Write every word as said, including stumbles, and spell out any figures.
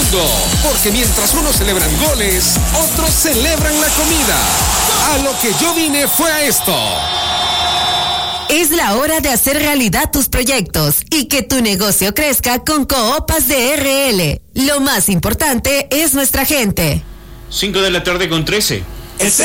mundo, porque mientras unos celebran goles, otros celebran la comida. A lo que yo vine fue a esto. Es la hora de hacer realidad tus proyectos y que tu negocio crezca con Coopas de R L. Lo más importante es nuestra gente. cinco de la tarde con trece. El C